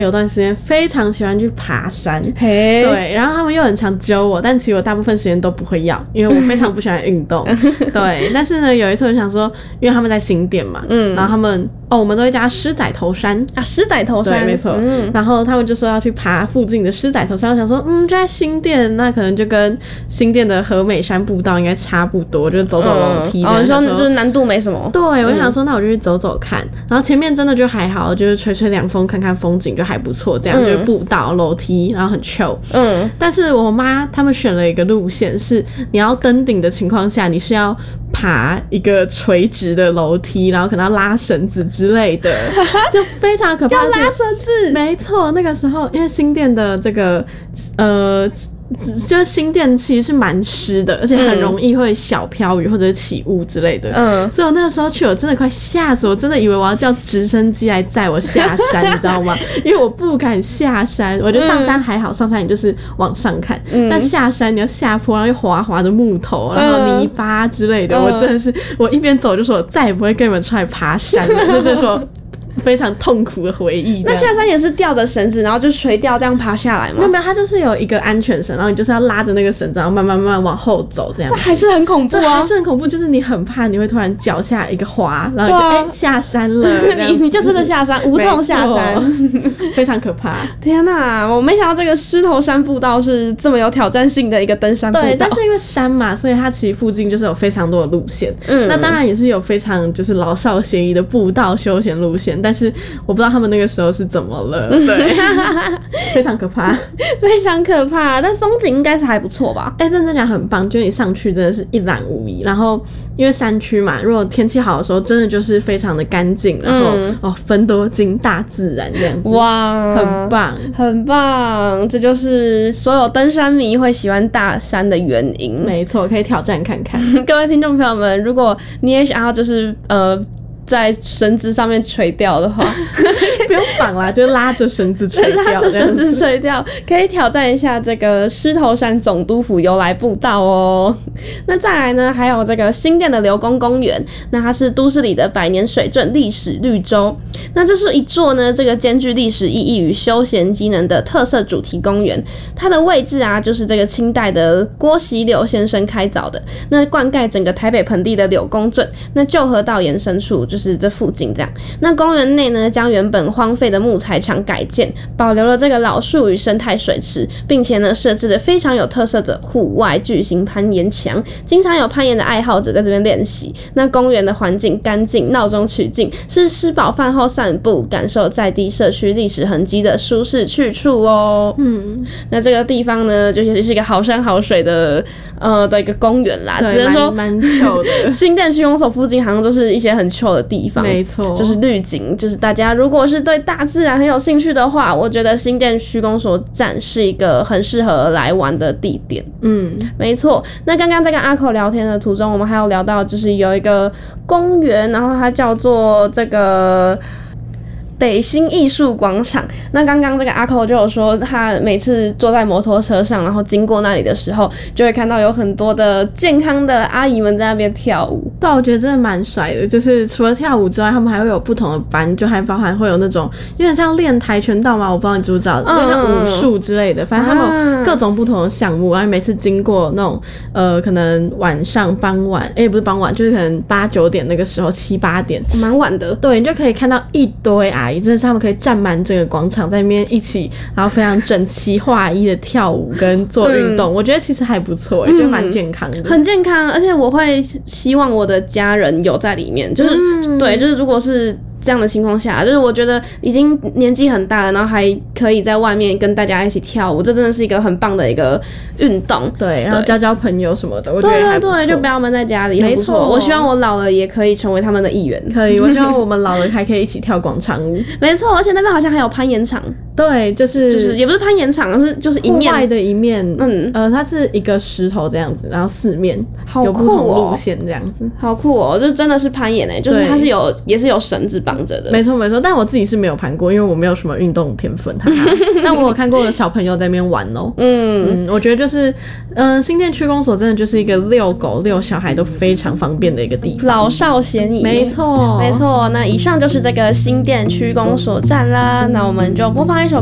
有段时间非常喜欢去爬山， 嘿， 对，然后他们又很常揪我，但其实我大部分时间都不会要，因为我非常不喜欢运动。对，但是呢，有一次我就想说，因为他们在新店嘛，然后他们我们都会叫狮仔头山啊，狮仔头山， 对，没错。然后他们就说要去爬附近的狮仔头山，我想说，就在新店，那可能就跟新店的和美山步道应该差不多，就是走走楼梯。 你说就是难度没什么。 对，我就想说，那我就去走走看。然后前面真的就还好，就是吹吹凉风，看看风景就还不错，这样就是步道楼梯，然后很 chill。但是我妈他们选了一个路线，是你要登顶的情况下，你是要爬一个垂直的楼梯，然后可能要拉绳子之类的，就非常可怕。 要拉绳子？ 没错，那个时候因为新店的这个就是新店其实是蛮湿的，而且很容易会小飘雨或者是起雾之类的。所以我那个时候去，我真的快吓死我，真的以为我要叫直升机来载我下山，你知道吗？因为我不敢下山。我觉得上山还好，上山你就是往上看，但下山你要下坡，然后又滑滑的木头，然后泥巴之类的，我真的是我一边走就说我再也不会跟你们出来爬山了，那就是说非常痛苦的回忆。 那下山也是吊着绳子，然后就垂吊这样爬下来吗？ 没有，它就是有一个安全绳，然后你就是要拉着那个绳子，然后慢慢往后走，这样。 那还是很恐怖啊！ 还是很恐怖，就是你很怕你会突然脚下一个滑，然后就下山了。 你就真的下山，无痛下山， 非常可怕。 天哪，我没想到这个狮头山步道是这么有挑战性的一个登山步道。 对，但是因为山嘛，所以它其实附近就是有非常多的路线。那当然也是有非常就是老少咸宜的步道休闲路线，但是我不知道他们那个时候是怎么了。对，非常可怕， 非常可怕。但风景应该是还不错吧？ 认真讲很棒，就是你上去真的是一览无遗。然后因为山区嘛，如果天气好的时候，真的就是非常的干净，然后分多金大自然这样子。 哇， 很棒， 很棒！这就是所有登山迷会喜欢大山的原因。 没错，可以挑战看看。 各位听众朋友们，如果你也想要就是在绳子上面垂钓的话， 不用绑啦，就拉着绳子垂钓， 拉着绳子垂钓，可以挑战一下这个狮头山总督府由来步道哦。那再来呢，还有这个新店的刘公公园，那它是都市里的百年水圳历史绿洲。那这是一座呢，这个兼具历史意义与休闲机能的特色主题公园。它的位置啊，就是这个清代的郭喜柳先生开凿的，那灌溉整个台北盆地的柳公圳，那旧河道延伸处就是这附近这样。那公园内呢，将原本荒废的木材厂改建，保留了这个老树与生态水池，并且呢设置了非常有特色的户外巨型攀岩墙，经常有攀岩的爱好者在这边练习。那公园的环境干净，闹中取静，是吃饱饭后散步，感受在地社区历史痕迹的舒适去处哦。那这个地方呢，就是一个好山好水的一个公园啦，只能说蛮糗的。 新店区公所附近好像都是一些很糗的地方， 没错， 就是绿景，就是大家如果是对大自然很有兴趣的话，我觉得新店区公所站是一个很适合来玩的地点。没错。那刚刚在跟阿口聊天的途中，我们还有聊到就是有一个公园，然后它叫做这个北新艺术广场。那刚刚这个阿口就有说，他每次坐在摩托车上，然后经过那里的时候，就会看到有很多的健康的阿姨们在那边跳舞。 对，我觉得真的蛮帅的。就是除了跳舞之外，他们还会有不同的班，就还包含会有那种有点像练跆拳道嘛，我不知道你知不知道，就像武术之类的。反正他们有各种不同的项目，然后每次经过那种可能晚上傍晚，不是傍晚，就是可能8、9点那个时候，7、8点， 蛮晚的。 对，你就可以看到一堆阿姨。真的是他们可以占满整个广场，在那边一起，然后非常整齐划一的跳舞跟做运动，我觉得其实还不错，觉得蛮健康的， 很健康。而且我会希望我的家人有在里面，就是对，就是如果是这样的情况下，就是我觉得已经年纪很大了，然后还可以在外面跟大家一起跳舞，这真的是一个很棒的一个运动。 对，然后交朋友什么的，我觉得还不错。 对，就不要闷在家里， 没错。 我希望我老了也可以成为他们的一员。 可以，我希望我们老了还可以一起跳广场舞。 没错，而且那边好像还有攀岩场。 对，就是也不是攀岩场，就是一面户外的一面，它是一个石头这样子，然后4面有不同路线这样子， 好酷哦！就真的是攀岩就是它是也是有绳子绑着的。 没错，但我自己是没有攀过，因为我没有什么运动天分，但我有看过小朋友在那边玩哦。我觉得就是新店区公所真的就是一个遛狗遛小孩都非常方便的一个地方， 老少咸宜。 没错。 那以上就是这个新店区公所站啦，那我们就播放一首